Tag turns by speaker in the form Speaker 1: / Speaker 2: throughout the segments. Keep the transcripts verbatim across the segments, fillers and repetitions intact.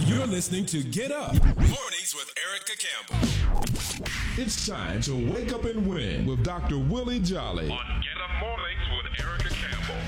Speaker 1: You're listening to Get Up Mornings with Erica Campbell. It's time to wake up and win with Doctor Willie Jolly
Speaker 2: on Get Up Mornings with Erica Campbell.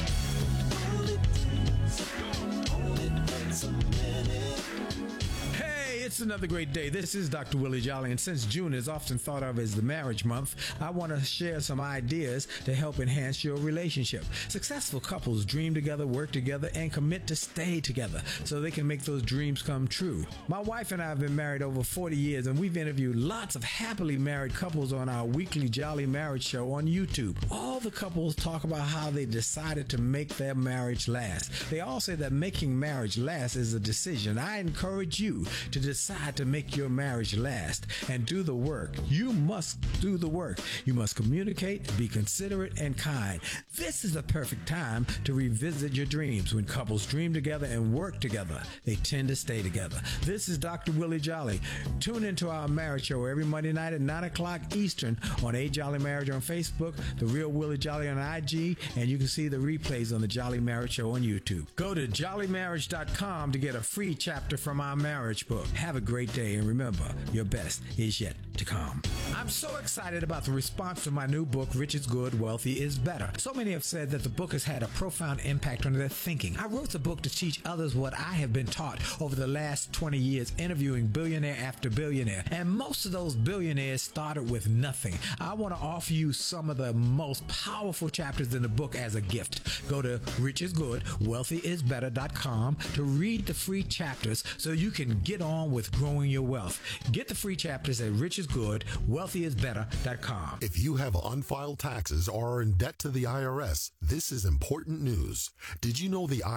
Speaker 3: It's another great day. This is Doctor Willie Jolly, and since June is often thought of as the marriage month, I want to share some ideas to help enhance your relationship. Successful couples dream together, work together, and commit to stay together so they can make those dreams come true. My wife and I have been married over forty years, and we've interviewed lots of happily married couples on our weekly Jolly Marriage Show on YouTube. All the couples talk about how they decided to make their marriage last. They all say that making marriage last is a decision. I encourage you to decide Decide to make your marriage last and do the work. You must do the work. You must communicate, be considerate, and kind. This is the perfect time to revisit your dreams. When couples dream together and work together, they tend to stay together. This is Doctor Willie Jolly. Tune into our marriage show every Monday night at nine o'clock Eastern on A Jolly Marriage on Facebook, The Real Willie Jolly on I G, and you can see the replays on the Jolly Marriage Show on YouTube. Go to jolly marriage dot com to get a free chapter from our marriage book. Have a great day, and remember, your best is yet to come. I'm so excited about the response to my new book, Rich is Good, Wealthy is Better. So many have said that the book has had a profound impact on their thinking. I wrote the book to teach others what I have been taught over the last twenty years, interviewing billionaire after billionaire. And most of those billionaires started with nothing. I want to offer you some of the most powerful chapters in the book as a gift. Go to rich is good wealthy is better dot com to read the free chapters so you can get on with growing your wealth. Get the free chapters at rich is good wealthy is better dot com.
Speaker 4: If you have unfiled taxes or are in debt to the I R S, this is important news. Did you know the